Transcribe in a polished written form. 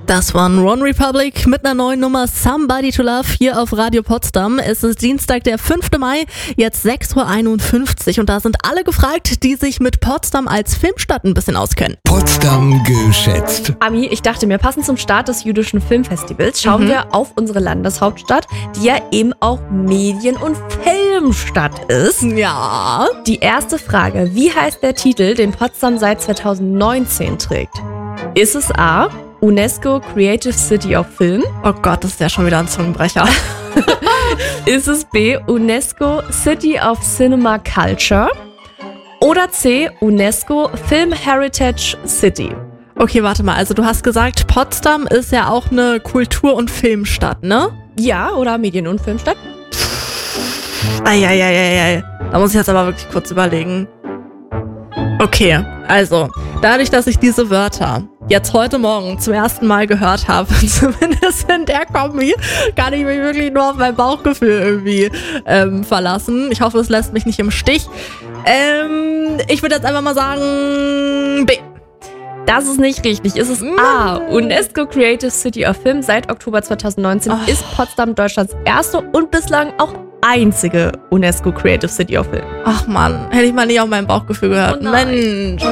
Das war One Republic mit einer neuen Nummer Somebody to Love hier auf Radio Potsdam. Es ist Dienstag, der 5. Mai, jetzt 6.51 Uhr und da sind alle gefragt, die sich mit Potsdam als Filmstadt ein bisschen auskennen. Potsdam geschätzt. Ami, ich dachte mir, passend zum Start des jüdischen Filmfestivals schauen wir auf unsere Landeshauptstadt, die ja eben auch Medien- und Filmstadt ist. Ja. Die erste Frage, wie heißt der Titel, den Potsdam seit 2019 trägt? Ist es A, UNESCO Creative City of Film? Oh Gott, das ist ja schon wieder ein Zungenbrecher. Ist es B, UNESCO City of Cinema Culture? Oder C, UNESCO Film Heritage City? Okay, warte mal, also du hast gesagt, Potsdam ist ja auch eine Kultur- und Filmstadt, ne? Ja, oder Medien- und Filmstadt? Eieieiei. Da muss ich jetzt aber wirklich kurz überlegen. Okay, also, dadurch, dass ich diese Wörter jetzt heute Morgen zum ersten Mal gehört habe, zumindest in der Kombi, kann ich mich wirklich nur auf mein Bauchgefühl irgendwie verlassen. Ich hoffe, es lässt mich nicht im Stich. Ich würde jetzt einfach mal sagen B. Das ist nicht richtig. Es ist A. UNESCO Creative City of Film. Seit Oktober 2019 ist Potsdam Deutschlands erste und bislang auch einzige UNESCO Creative City of Film. Ach Mann, hätte ich mal nicht auf mein Bauchgefühl gehört. Oh nein. Mensch.